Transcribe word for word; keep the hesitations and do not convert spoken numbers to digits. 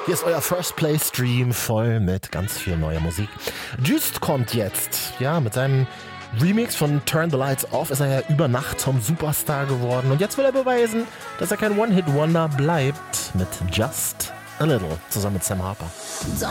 Hier ist euer First Play Stream voll mit ganz viel neuer Musik. Just kommt jetzt, ja, mit seinem Remix von Turn the Lights Off ist er ja über Nacht zum Superstar geworden. Und jetzt will er beweisen, dass er kein One-Hit-Wonder bleibt mit Just a Little zusammen mit Sam Harper. Don't